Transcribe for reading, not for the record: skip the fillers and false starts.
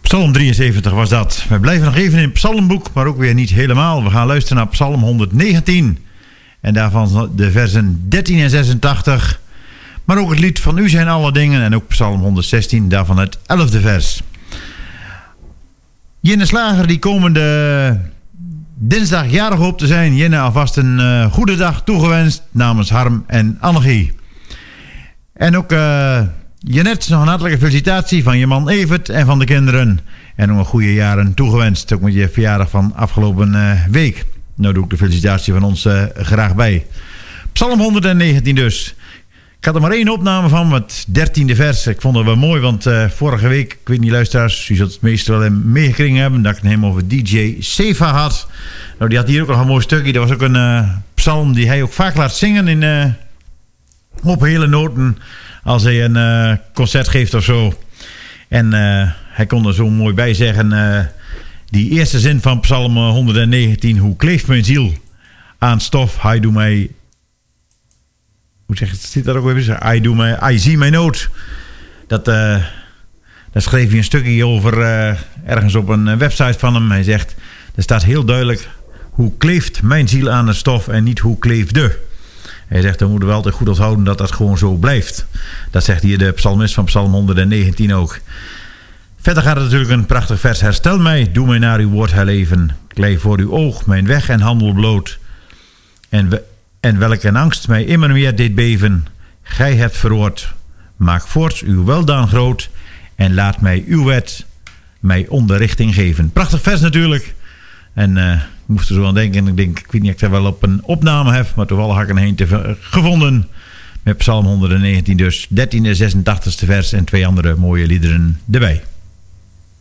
Psalm 73 was dat. We blijven nog even in het psalmboek, maar ook weer niet helemaal. We gaan luisteren naar Psalm 119. En daarvan de versen 13 en 86. Maar ook het lied van U zijn alle dingen. En ook Psalm 116, daarvan het 11e vers. Jinne Slager die komende dinsdag jarig op te zijn. Jinne alvast een goede dag toegewenst namens Harm en Annegie. En ook Jeannette, nog een hartelijke felicitatie van je man Evert en van de kinderen. En nog een goede jaren toegewenst. Ook met je verjaardag van afgelopen week. Nou doe ik de felicitatie van ons graag bij. Psalm 119 dus. Ik had er maar één opname van, het 13e vers. Ik vond het wel mooi, want vorige week, ik weet niet luisteraars, u zult het meestal wel meegekregen hebben, dat ik het helemaal over DJ Seva had. Nou, die had hier ook nog een mooi stukje. Dat was ook een psalm die hij ook vaak laat zingen op hele noten als hij een concert geeft of zo. En hij kon er zo mooi bij zeggen, die eerste zin van Psalm 119, hoe kleeft mijn ziel aan stof, hij doet mij... Hoe zeg je het? Zit dat ook weer? I zie mijn nood. Daar schreef hij een stukje over ergens op een website van hem. Hij zegt, er staat heel duidelijk, hoe kleeft mijn ziel aan het stof en niet hoe kleefde. Hij zegt, dan moeten we altijd goed onthouden dat dat gewoon zo blijft. Dat zegt hier de psalmist van Psalm 119 ook. Verder gaat het natuurlijk een prachtig vers. Herstel mij, doe mij naar uw woord herleven. Ik lei voor uw oog mijn weg en handel bloot. En welke angst mij immer meer deed beven. Gij hebt verhoord. Maak voorts uw weldaan groot. En laat mij uw wet mij onderrichting geven. Prachtig vers natuurlijk. En ik moest er zo aan denken. Ik weet niet of ik daar wel op een opname heb. Maar toevallig had ik een heen gevonden. Met Psalm 119 dus. 13e, 86e vers en 2 andere mooie liederen erbij.